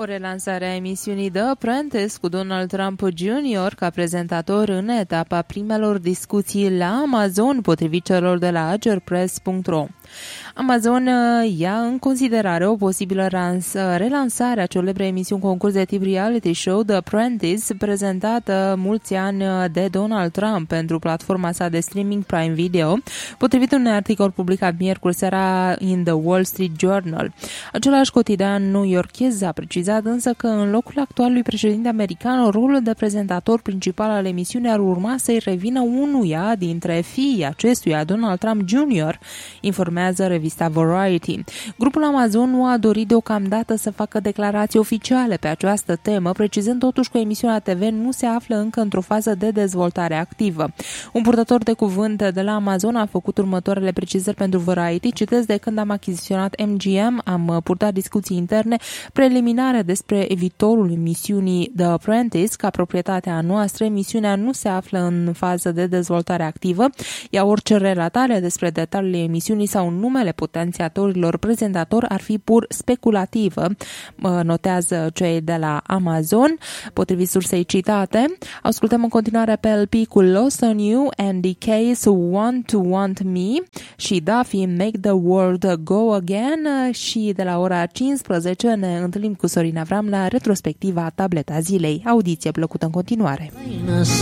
O relansare a emisiunii The Apprentice cu Donald Trump Jr. ca prezentator în etapa primelor discuții la Amazon, potrivit celor de la agerpress.ro. Amazon ia în considerare o posibilă relansare a celebrei emisiuni concurs de tip reality show The Apprentice, prezentată mulți ani de Donald Trump pentru platforma sa de streaming Prime Video, potrivit unui articol publicat miercuri seara in The Wall Street Journal. Același cotidian new-yorkez a precizat însă că în locul actualului președinte american, rolul de prezentator principal al emisiunii ar urma să-i revină unuia dintre fiii acestuia, Donald Trump Jr., informează revista Variety. Grupul Amazon nu a dorit deocamdată să facă declarații oficiale pe această temă, precizând totuși că emisiunea TV nu se află încă într-o fază de dezvoltare activă. Un purtător de cuvânt de la Amazon a făcut următoarele precizări pentru Variety. Citez: de când am achiziționat MGM, am purtat discuții interne preliminare despre viitorul emisiunii The Apprentice. Ca proprietatea noastră, emisiunea nu se află în fază de dezvoltare activă, iar orice relatare despre detaliile emisiunii sau numele potențiatorilor prezentatori ar fi pur speculativă, notează cei de la Amazon, potrivit sursei citate. Ascultăm în continuare pe LP cu Lost on You, Andy Case, Want to Want Me și Duffy, Make the World Go Again, și de la ora 15 ne întâlnim cu Sorin Avram la retrospectiva Tableta Zilei. Audiție plăcută în continuare.